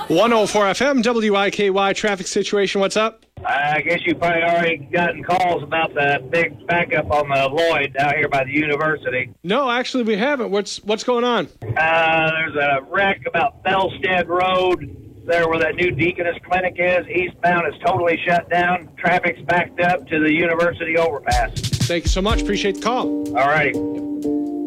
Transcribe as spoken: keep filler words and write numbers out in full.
one oh four F M, W I K Y, traffic situation. What's up? I guess you've probably already gotten calls about the big backup on the Lloyd out here by the university. No, actually, we haven't. What's what's going on? Uh, there's a wreck about Felstead Road, there where that new Deaconess Clinic is. Eastbound is totally shut down. Traffic's backed up to the university overpass. Thank you so much. Appreciate the call. All righty.